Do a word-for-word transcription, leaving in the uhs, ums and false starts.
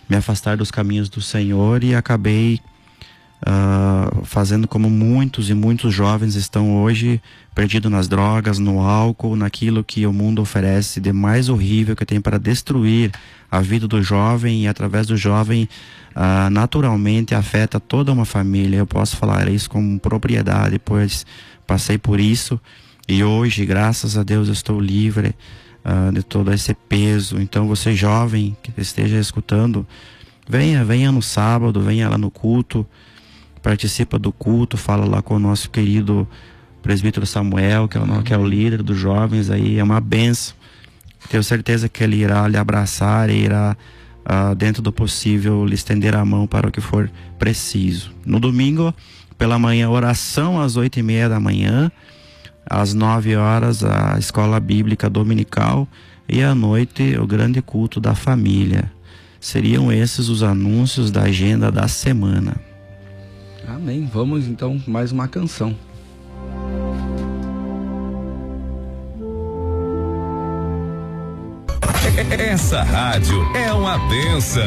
me afastar dos caminhos do Senhor e acabei uh, fazendo como muitos e muitos jovens estão hoje, perdidos nas drogas, no álcool, naquilo que o mundo oferece de mais horrível que tem para destruir a vida do jovem, e através do jovem uh, naturalmente afeta toda uma família. Eu posso falar isso com propriedade, pois passei por isso e hoje, graças a Deus, eu estou livre uh, de todo esse peso. Então você jovem que esteja escutando, venha, venha no sábado, venha lá no culto, participa do culto, fala lá com o nosso querido presbítero Samuel, que é o, que é o líder dos jovens aí, é uma benção. Tenho certeza que ele irá lhe abraçar e irá, uh, dentro do possível, lhe estender a mão para o que for preciso. No domingo, pela manhã, oração às oito e meia da manhã, às nove horas, a escola bíblica dominical, e à noite, o grande culto da família. Seriam esses os anúncios da agenda da semana. Amém. Vamos então mais uma canção. Essa rádio é uma bênção.